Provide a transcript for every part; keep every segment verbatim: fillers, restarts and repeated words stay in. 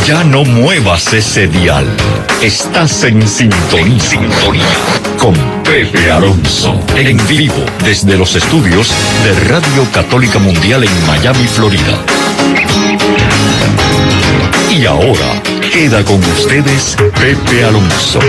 Ya no muevas ese dial. Estás en sintonía, en sintonía con Pepe Alonso. En vivo desde los estudios de Radio Católica Mundial en Miami, Florida. Y ahora queda con ustedes Pepe Alonso.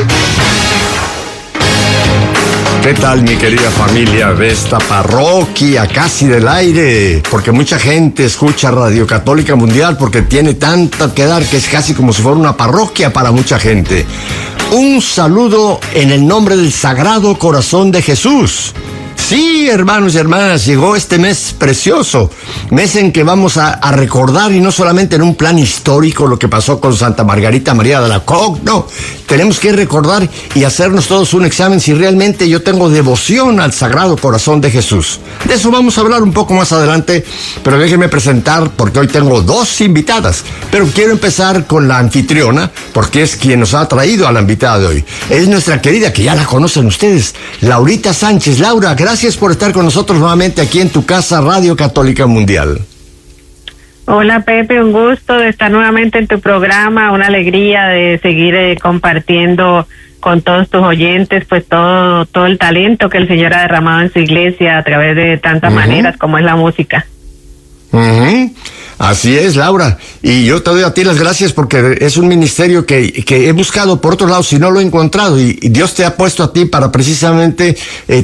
¿Qué tal, mi querida familia de esta parroquia casi del aire? Porque mucha gente escucha Radio Católica Mundial porque tiene tanto que dar que es casi como si fuera una parroquia para mucha gente. Un saludo en el nombre del Sagrado Corazón de Jesús. Sí, hermanos y hermanas, llegó este mes precioso, mes en que vamos a, a recordar, y no solamente en un plan histórico lo que pasó con Santa Margarita María de Alacoque, no, tenemos que recordar y hacernos todos un examen si realmente yo tengo devoción al Sagrado Corazón de Jesús. De eso vamos a hablar un poco más adelante, pero déjenme presentar, porque hoy tengo dos invitadas, pero quiero empezar con la anfitriona, porque es quien nos ha traído a la invitada de hoy. Es nuestra querida, que ya la conocen ustedes, Laurita Sánchez. Laura, gracias por estar con nosotros nuevamente aquí en tu casa, Radio Católica Mundial. Hola, Pepe, un gusto de estar nuevamente en tu programa, una alegría de seguir eh, compartiendo con todos tus oyentes pues todo todo el talento que el Señor ha derramado en su iglesia a través de tantas uh-huh. maneras como es la música. Uh-huh. Así es, Laura, y yo te doy a ti las gracias porque es un ministerio que, que he buscado por otros lados y no lo he encontrado, y, y Dios te ha puesto a ti para precisamente eh,